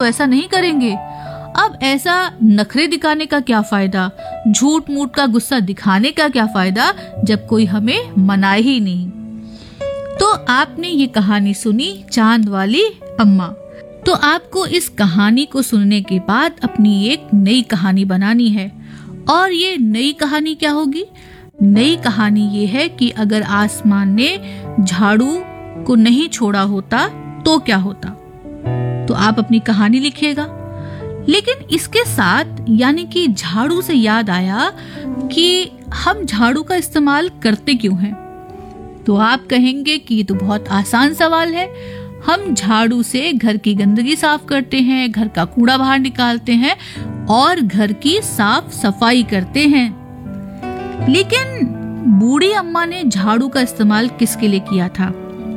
ऐसा नहीं करेंगे। अब ऐसा नखरे दिखाने का क्या फायदा, झूठ मूठ का गुस्सा दिखाने का क्या फायदा जब कोई हमें मनाए ही नहीं। तो आपने ये कहानी सुनी चांद वाली अम्मा। तो आपको इस कहानी को सुनने के बाद अपनी एक नई कहानी बनानी है। और ये नई कहानी क्या होगी? नई कहानी ये है कि अगर आसमान ने झाड़ू को नहीं छोड़ा होता तो क्या होता। तो आप अपनी कहानी लिखिएगा। लेकिन इसके साथ यानी कि झाड़ू से याद आया कि हम झाड़ू का इस्तेमाल करते क्यों हैं। तो आप कहेंगे कि ये तो बहुत आसान सवाल है। हम झाड़ू से घर की गंदगी साफ करते हैं, घर का कूड़ा बाहर निकालते हैं और घर की साफ सफाई करते हैं। लेकिन बूढ़ी अम्मा ने झाड़ू का इस्तेमाल किसके लिए किया था?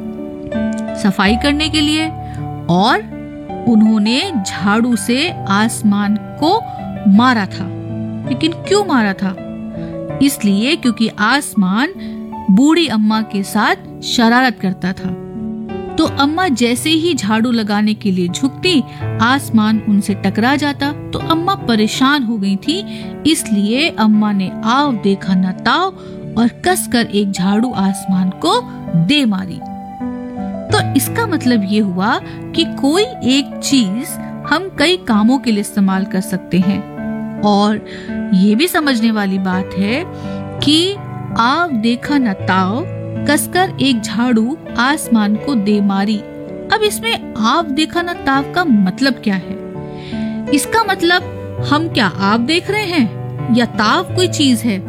सफाई करने के लिए। और उन्होंने झाड़ू से आसमान को मारा था। लेकिन क्यों मारा था? इसलिए क्योंकि आसमान बूढ़ी अम्मा के साथ शरारत करता था। तो अम्मा जैसे ही झाड़ू लगाने के लिए झुकती, आसमान उनसे टकरा जाता। तो अम्मा परेशान हो गई थी, इसलिए अम्मा ने आव देखा न ताव और कसकर एक झाड़ू आसमान को दे मारी। तो इसका मतलब ये हुआ कि कोई एक चीज हम कई कामों के लिए इस्तेमाल कर सकते हैं। और ये भी समझने वाली बात है कि आव देखा न ताव, कसकर एक झाड़ू आसमान को दे मारी। अब इसमें आव देखा न ताव का मतलब क्या है? इसका मतलब हम क्या आव देख रहे हैं या ताव कोई चीज है?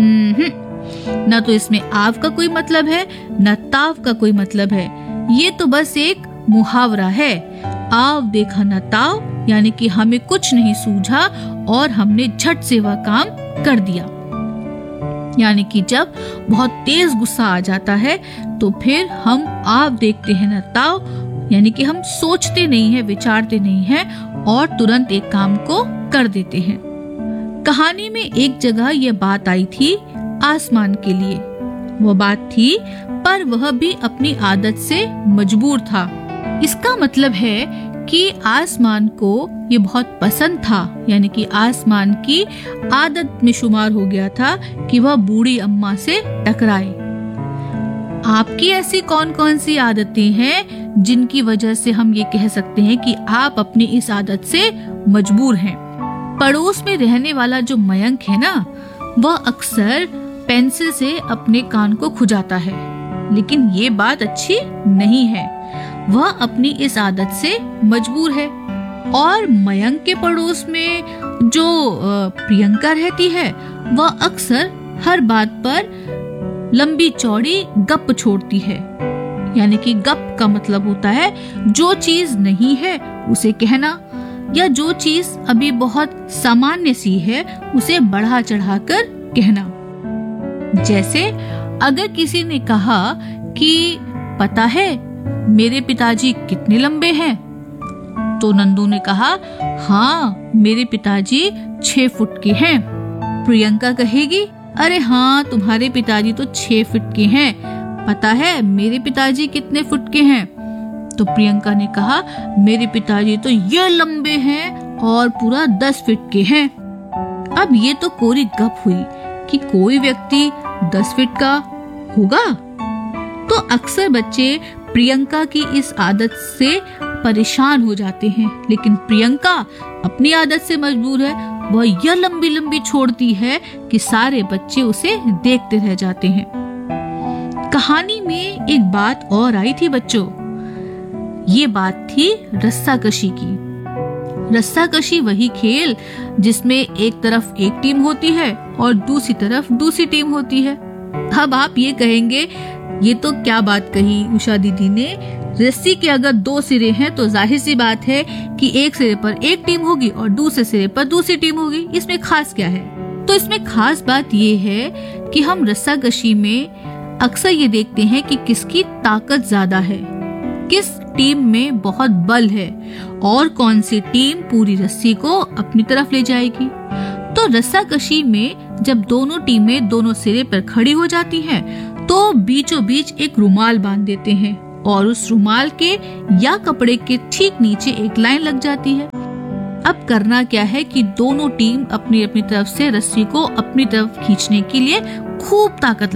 न तो इसमें आव का कोई मतलब है न ताव का कोई मतलब है। ये तो बस एक मुहावरा है। आव देखा न ताव यानी कि हमें कुछ नहीं सूझा और हमने झट से वह काम कर दिया। यानी कि जब बहुत तेज गुस्सा आ जाता है तो फिर हम आव देखते हैं न ताव, यानी कि हम सोचते नहीं है, विचारते नहीं है और तुरंत एक काम को कर देते हैं। कहानी में एक जगह यह बात आई थी आसमान के लिए। वो बात थी, पर वह भी अपनी आदत से मजबूर था। इसका मतलब है कि आसमान को ये बहुत पसंद था, यानी कि आसमान की आदत में शुमार हो गया था कि वह बूढ़ी अम्मा से टकराए। आपकी ऐसी कौन कौन सी आदतें हैं जिनकी वजह से हम ये कह सकते हैं कि आप अपनी इस आदत से मजबूर हैं? पड़ोस में रहने वाला जो मयंक है ना, वह अक्सर पेंसिल से अपने कान को खुजाता है। लेकिन ये बात अच्छी नहीं है। वह अपनी इस आदत से मजबूर है। और मयंक के पड़ोस में जो प्रियंका रहती है, वह अक्सर हर बात पर लंबी चौड़ी गप छोड़ती है। यानी कि गप का मतलब होता है जो चीज नहीं है उसे कहना, या जो चीज अभी बहुत सामान्य सी है उसे बढ़ा चढ़ाकर कहना। जैसे अगर किसी ने कहा कि पता है मेरे पिताजी कितने लंबे हैं, तो नंदू ने कहा हाँ मेरे पिताजी 6 फुट के हैं। प्रियंका कहेगी अरे हाँ तुम्हारे पिताजी तो 6 फुट के हैं, पता है मेरे पिताजी कितने फुट के हैं? तो प्रियंका ने कहा मेरे पिताजी तो ये लंबे हैं और पूरा 10 फीट के हैं। अब ये तो कोरी गप हुई कि कोई व्यक्ति 10 फीट का होगा। तो अक्सर बच्चे प्रियंका की इस आदत से परेशान हो जाते हैं, लेकिन प्रियंका अपनी आदत से मजबूर है। वह यह लंबी लंबी छोड़ती है कि सारे बच्चे उसे देखते रह जाते हैं। कहानी में एक बात और आई थी बच्चों, ये बात थी रस्साकशी की। रस्साकशी वही खेल जिसमें एक तरफ एक टीम होती है और दूसरी तरफ दूसरी टीम होती है। अब आप ये कहेंगे ये तो क्या बात कही उषा दीदी ने, रस्सी के अगर 2 सिरे हैं तो जाहिर सी बात है कि एक सिरे पर एक टीम होगी और दूसरे सिरे पर दूसरी टीम होगी, इसमें खास क्या है? तो इसमें खास बात ये है कि हम रस्साकशी में अक्सर ये देखते हैं कि किसकी ताकत ज्यादा है, किस टीम में बहुत बल है और कौन सी टीम पूरी रस्सी को अपनी तरफ ले जाएगी। तो रस्साकशी में जब दोनों टीमें दोनों सिरे पर खड़ी हो जाती हैं, तो बीचों बीच एक रुमाल बांध देते हैं और उस रुमाल के या कपड़े के ठीक नीचे एक लाइन लग जाती है। अब करना क्या है कि दोनों टीम अपनी अपनी तरफ से रस्सी को अपनी तरफ खींचने के लिए खूब ताकत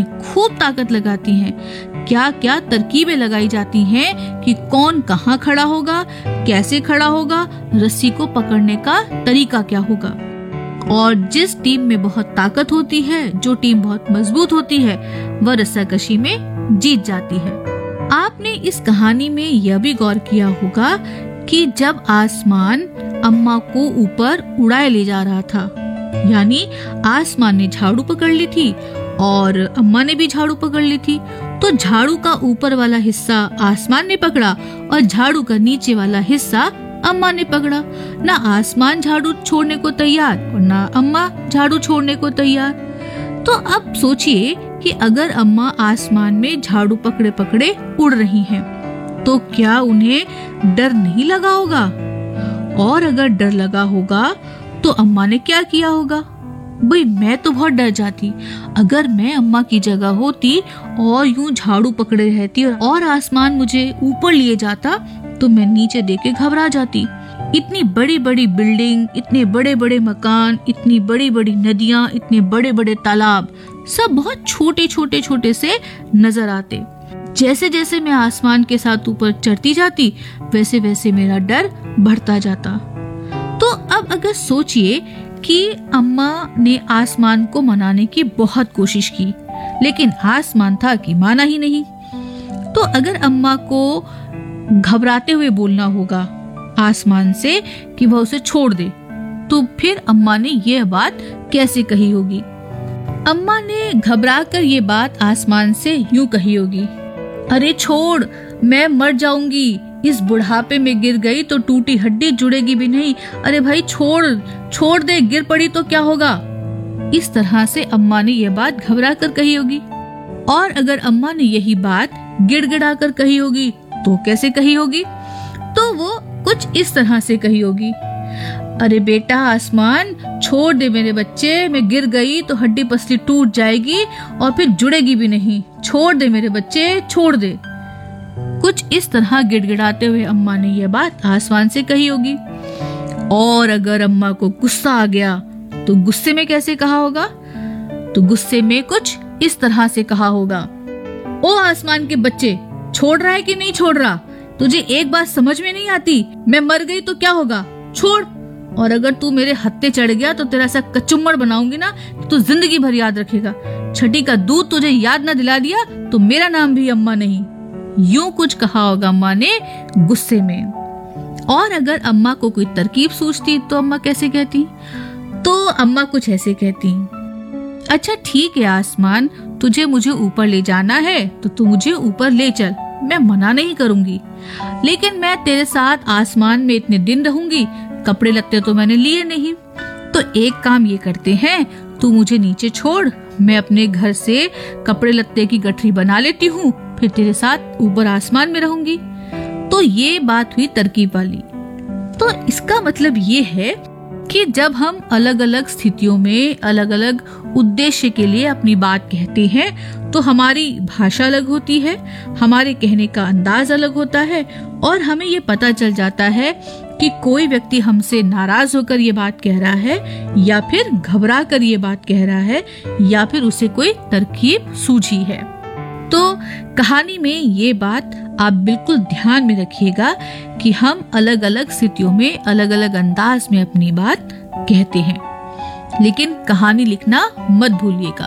लगाती हैं। क्या क्या तरकीबें लगाई जाती हैं कि कौन कहाँ खड़ा होगा, कैसे खड़ा होगा, रस्सी को पकड़ने का तरीका क्या होगा। और जिस टीम में बहुत ताकत होती है, जो टीम बहुत मजबूत होती है, वह रस्साकशी में जीत जाती है। आपने इस कहानी में यह भी गौर किया होगा कि जब आसमान अम्मा को ऊपर उड़ाए ले जा रहा था, यानी आसमान ने झाड़ू पकड़ ली थी और अम्मा ने भी झाड़ू पकड़ ली थी, तो झाड़ू का ऊपर वाला हिस्सा आसमान ने पकड़ा और झाड़ू का नीचे वाला हिस्सा अम्मा ने पकड़ा। ना आसमान झाड़ू छोड़ने को तैयार और ना अम्मा झाड़ू छोड़ने को तैयार। तो अब सोचिए कि अगर अम्मा आसमान में झाड़ू पकड़े पकड़े उड़ रही हैं, तो क्या उन्हें डर नहीं लगा होगा? और अगर डर लगा होगा तो अम्मा ने क्या किया होगा? भाई मैं तो बहुत डर जाती। अगर मैं अम्मा की जगह होती और यूं झाड़ू पकड़े रहती और आसमान मुझे ऊपर लिए जाता, तो मैं नीचे देख के घबरा जाती। इतनी बड़ी बड़ी बिल्डिंग, इतने बड़े बड़े मकान, इतनी बड़ी बड़ी नदियां, इतने बड़े बड़े तालाब, सब बहुत छोटे छोटे से नजर आते। जैसे जैसे मैं आसमान के साथ ऊपर चढ़ती जाती, वैसे वैसे मेरा डर बढ़ता जाता। तो अब अगर सोचिए कि अम्मा ने आसमान को मनाने की बहुत कोशिश की, लेकिन आसमान था कि माना ही नहीं। तो अगर अम्मा को घबराते हुए बोलना होगा आसमान से कि वह उसे छोड़ दे, तो फिर अम्मा ने यह बात कैसे कही होगी? अम्मा ने घबराकर ये बात आसमान से यूं कही होगी, अरे छोड़, मैं मर जाऊंगी, इस बुढ़ापे में गिर गई तो टूटी हड्डी जुड़ेगी भी नहीं। अरे भाई छोड़ दे, गिर पड़ी तो क्या होगा? इस तरह से अम्मा ने यह बात घबरा कर कही होगी। और अगर अम्मा ने यही बात गिड़गिड़ा कर कही होगी तो कैसे कही होगी? तो वो कुछ इस तरह से कही होगी, अरे बेटा आसमान, छोड़ दे मेरे बच्चे, मैं गिर गई तो हड्डी पसली टूट जाएगी और फिर जुड़ेगी भी नहीं। छोड़ दे मेरे बच्चे, छोड़ दे। कुछ इस तरह गिड़गिड़ाते हुए अम्मा ने यह बात आसमान से कही होगी। और अगर अम्मा को गुस्सा आ गया तो गुस्से में कैसे कहा होगा? तो गुस्से में कुछ इस तरह से कहा होगा, ओ आसमान के बच्चे, छोड़ रहा है कि नहीं छोड़ रहा? तुझे एक बात समझ में नहीं आती? मैं मर गई तो क्या होगा? छोड़। और अगर तू मेरे हत्थे चढ़ गया तो तेरा ऐसा कचुम्मड़ बनाऊंगी ना, तू जिंदगी भर याद रखेगा। छठी का दूध तुझे याद न दिला दिया तो मेरा नाम भी अम्मा नहीं। यूं कुछ कहा होगा अम्मा ने गुस्से में। और अगर अम्मा को कोई तरकीब सूझती तो अम्मा कैसे कहती? तो अम्मा कुछ ऐसे कहती, अच्छा ठीक है आसमान, तुझे मुझे ऊपर ले जाना है तो तू मुझे ऊपर ले चल, मैं मना नहीं करूंगी, लेकिन मैं तेरे साथ आसमान में इतने दिन रहूंगी, कपड़े लत्ते तो मैंने लिए नहीं। तो एक काम ये करते हैं, तू मुझे नीचे छोड़, मैं अपने घर से कपड़े लत्ते की गठरी बना लेती हूँ, फिर तेरे साथ ऊपर आसमान में रहूंगी। तो ये बात हुई तरकीब वाली। तो इसका मतलब ये है कि जब हम अलग अलग स्थितियों में अलग अलग उद्देश्य के लिए अपनी बात कहते हैं, तो हमारी भाषा अलग होती है, हमारे कहने का अंदाज अलग होता है, और हमें ये पता चल जाता है कि कोई व्यक्ति हमसे नाराज होकर ये बात कह रहा है, या फिर घबरा कर ये बात कह रहा है, या फिर उसे कोई तरकीब सूझी है। तो कहानी में ये बात आप बिल्कुल ध्यान में रखिएगा कि हम अलग अलग स्थितियों में अलग अलग अंदाज में अपनी बात कहते हैं, लेकिन कहानी लिखना मत भूलिएगा।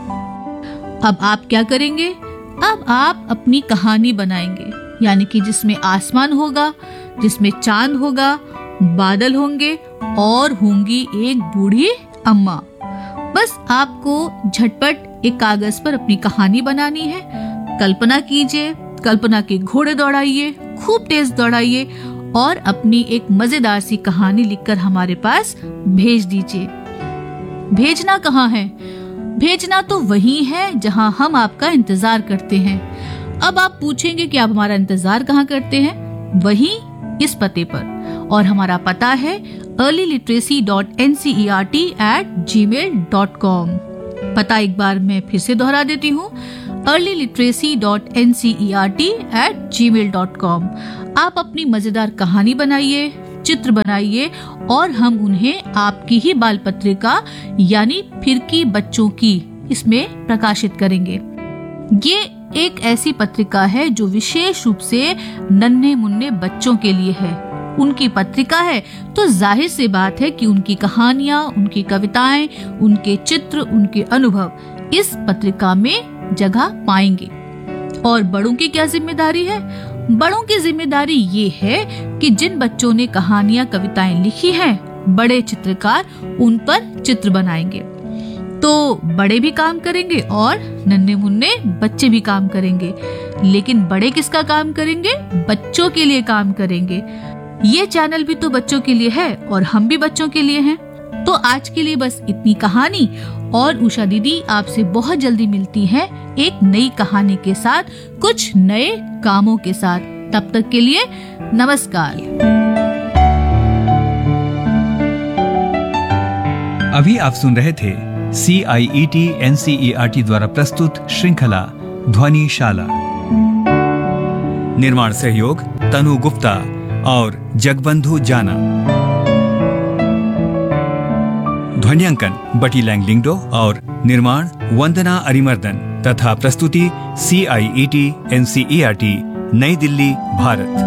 अब आप क्या करेंगे? अब आप अपनी कहानी बनाएंगे, यानी कि जिसमें आसमान होगा, जिसमें चांद होगा, बादल होंगे और होंगी एक बूढ़ी अम्मा। बस आपको झटपट एक कागज पर अपनी कहानी बनानी है। कल्पना कीजिए, कल्पना के घोड़े दौड़ाइए, खूब तेज दौड़ाइए और अपनी एक मजेदार सी कहानी लिखकर हमारे पास भेज दीजिए। भेजना कहाँ है? भेजना तो वही है जहां हम आपका इंतजार करते हैं। अब आप पूछेंगे कि आप हमारा इंतजार कहाँ करते हैं? वही इस पते पर, और हमारा पता है earlyliteracy.ncert@gmail.com। पता एक बार मैं फिर से दोहरा देती हूँ, earlyliteracy.ncert@gmail.com। आप अपनी मजेदार कहानी बनाइए, चित्र बनाइए और हम उन्हें आपकी ही बाल पत्रिका यानी फिरकी बच्चों की इसमें प्रकाशित करेंगे। ये एक ऐसी पत्रिका है जो विशेष रूप से नन्हे मुन्ने बच्चों के लिए है। उनकी पत्रिका है तो जाहिर सी बात है कि उनकी कहानियां, उनकी कविताएं, उनके चित्र, उनके अनुभव इस पत्रिका में जगह पाएंगे। और बड़ों की क्या जिम्मेदारी है? बड़ों की जिम्मेदारी ये है कि जिन बच्चों ने कहानियां, कविताएं लिखी हैं, बड़े चित्रकार उन पर चित्र बनाएंगे। तो बड़े भी काम करेंगे और नन्हे मुन्ने बच्चे भी काम करेंगे। लेकिन बड़े किसका काम करेंगे? बच्चों के लिए काम करेंगे। ये चैनल भी तो बच्चों के लिए है और हम भी बच्चों के लिए हैं। तो आज के लिए बस इतनी कहानी, और उषा दीदी आपसे बहुत जल्दी मिलती हैं एक नई कहानी के साथ, कुछ नए कामों के साथ। तब तक के लिए नमस्कार। अभी आप सुन रहे थे CIET NCERT द्वारा प्रस्तुत श्रृंखला ध्वनिशाला। निर्माण सहयोग तनु गुप्ता और जगबंधु जाना। ध्वनियांकन बटी लैंगलिंगडो और निर्माण वंदना अरिमर्दन तथा प्रस्तुति CIET NCERT नई दिल्ली, भारत।